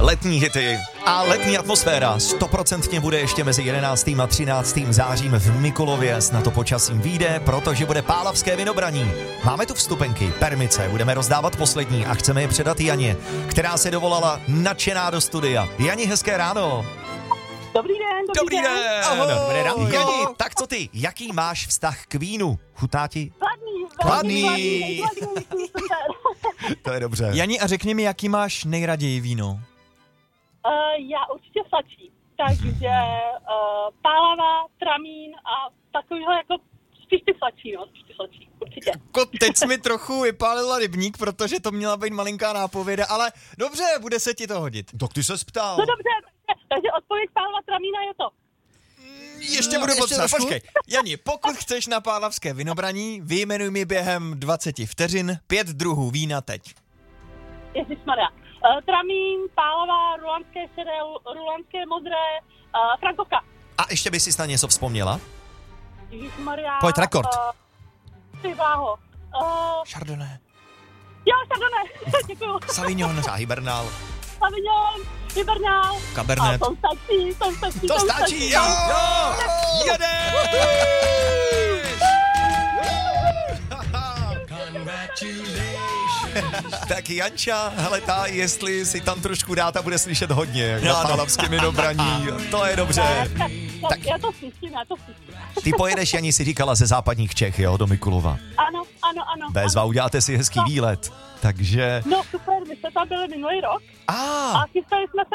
letní hity a letní atmosféra 100% bude ještě mezi 11. a 13. zářím v Mikulově. Na to počasím vyjde, protože bude pálavské vinobraní. Máme tu vstupenky, permice, budeme rozdávat poslední a chceme je předat Janě, která se dovolala nadšená do studia. Jani, hezké ráno. Dobrý den. Ahoj. Jani, tak co ty, jaký máš vztah k vínu? Chutná ti? Kladný. To je dobře. Jani, a řekni mi, jaký máš nejraději víno? Já určitě sladší, takže pálava, tramín a takovýhle jako spíš ty sladší, určitě. Jako teď jsi mi trochu vypálila rybník, protože to měla být malinká nápověda, ale dobře, bude se ti to hodit. Tak ty ses ptal. No dobře, takže odpověď pálava, tramína je to. Ještě budu potřebovat. Počkej, Jani, pokud chceš na pálavské vinobraní, vyjmenuj mi během 20 vteřin 5 druhů vína teď. Ježišmarja. Tramín, pálava, rulanské šedé, rulanské modré, frankovka. A ještě by si na něco vzpomněla? Ježišmarja. Pojď, rekord. Ty bláho. Chardonnay. Jo, Chardonnay. Děkuju. Sauvignon. Záhy Bernal. Sauvignon, Hibernál. Cabernet. A to stačí. To stačí, jo! Jedeš! Tak Janča, hele ta, jestli si tam trošku dá, ta bude slyšet hodně, na pálavském vinobraní, to je dobře. Tak já to slyším. Ty pojedeš, Jani, si říkala, ze západních Čech, jo, do Mikulova. Ano. Bezva, uděláte si hezký výlet, takže... No super, my jsme tam byli minulý rok a chystali jsme se